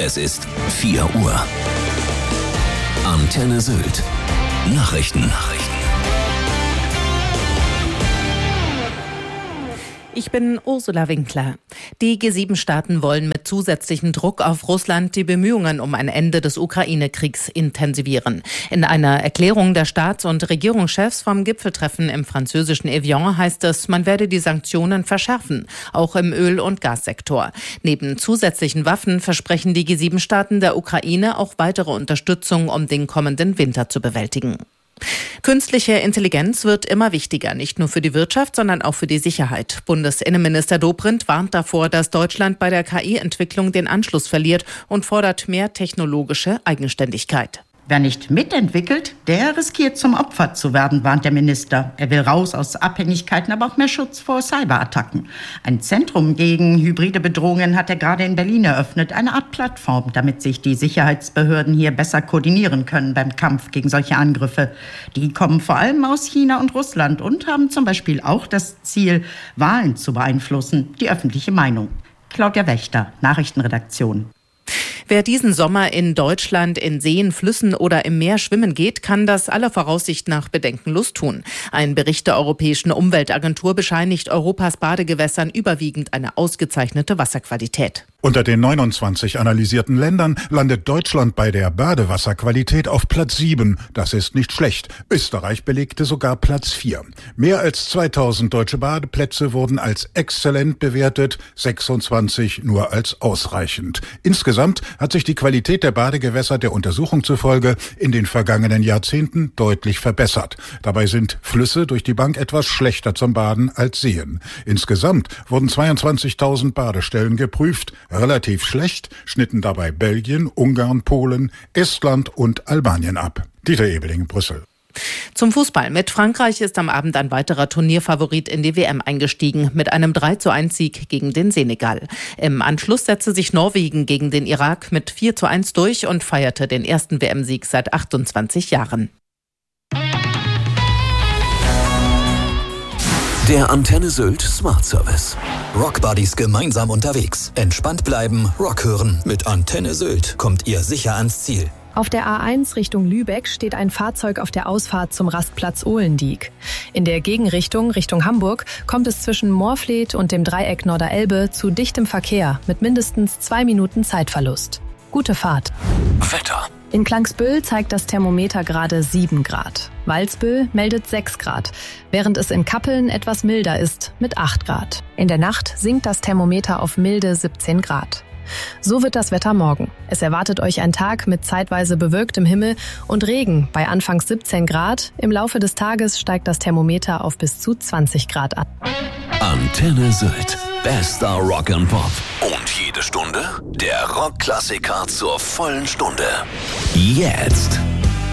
Es ist 4 Uhr. Antenne Sylt. Nachrichten. Ich bin Ursula Winkler. Die G7-Staaten wollen mit zusätzlichem Druck auf Russland die Bemühungen um ein Ende des Ukraine-Kriegs intensivieren. In einer Erklärung der Staats- und Regierungschefs vom Gipfeltreffen im französischen Evian heißt es, man werde die Sanktionen verschärfen, auch im Öl- und Gassektor. Neben zusätzlichen Waffen versprechen die G7-Staaten der Ukraine auch weitere Unterstützung, um den kommenden Winter zu bewältigen. Künstliche Intelligenz wird immer wichtiger, nicht nur für die Wirtschaft, sondern auch für die Sicherheit. Bundesinnenminister Dobrindt warnt davor, dass Deutschland bei der KI-Entwicklung den Anschluss verliert und fordert mehr technologische Eigenständigkeit. Wer nicht mitentwickelt, der riskiert zum Opfer zu werden, warnt der Minister. Er will raus aus Abhängigkeiten, aber auch mehr Schutz vor Cyberattacken. Ein Zentrum gegen hybride Bedrohungen hat er gerade in Berlin eröffnet, eine Art Plattform, damit sich die Sicherheitsbehörden hier besser koordinieren können beim Kampf gegen solche Angriffe. Die kommen vor allem aus China und Russland und haben zum Beispiel auch das Ziel, Wahlen zu beeinflussen, die öffentliche Meinung. Claudia Wächter, Nachrichtenredaktion. Wer diesen Sommer in Deutschland in Seen, Flüssen oder im Meer schwimmen geht, kann das aller Voraussicht nach bedenkenlos tun. Ein Bericht der Europäischen Umweltagentur bescheinigt Europas Badegewässern überwiegend eine ausgezeichnete Wasserqualität. Unter den 29 analysierten Ländern landet Deutschland bei der Badewasserqualität auf Platz 7. Das ist nicht schlecht. Österreich belegte sogar Platz 4. Mehr als 2000 deutsche Badeplätze wurden als exzellent bewertet, 26 nur als ausreichend. Insgesamt hat sich die Qualität der Badegewässer der Untersuchung zufolge in den vergangenen Jahrzehnten deutlich verbessert. Dabei sind Flüsse durch die Bank etwas schlechter zum Baden als Seen. Insgesamt wurden 22.000 Badestellen geprüft. Relativ schlecht schnitten dabei Belgien, Ungarn, Polen, Estland und Albanien ab. Dieter Ebeling, Brüssel. Zum Fußball. Mit Frankreich ist am Abend ein weiterer Turnierfavorit in die WM eingestiegen, mit einem 3:1-Sieg gegen den Senegal. Im Anschluss setzte sich Norwegen gegen den Irak mit 4:1 durch und feierte den ersten WM-Sieg seit 28 Jahren. Der Antenne Sylt Smart Service. Rock Buddies gemeinsam unterwegs. Entspannt bleiben, Rock hören. Mit Antenne Sylt kommt ihr sicher ans Ziel. Auf der A1 Richtung Lübeck steht ein Fahrzeug auf der Ausfahrt zum Rastplatz Olendiek. In der Gegenrichtung Richtung Hamburg kommt es zwischen Moorfleet und dem Dreieck Norderelbe zu dichtem Verkehr mit mindestens 2 Minuten Zeitverlust. Gute Fahrt. Wetter. In Klangsbüll zeigt das Thermometer gerade 7 Grad. Walsbüll meldet 6 Grad, während es in Kappeln etwas milder ist mit 8 Grad. In der Nacht sinkt das Thermometer auf milde 17 Grad. So wird das Wetter morgen. Es erwartet euch ein Tag mit zeitweise bewölktem Himmel und Regen bei anfangs 17 Grad. Im Laufe des Tages steigt das Thermometer auf bis zu 20 Grad an. Antenne Sylt. Bester Rock and Pop. Und jede Stunde der Rockklassiker zur vollen Stunde. Jetzt.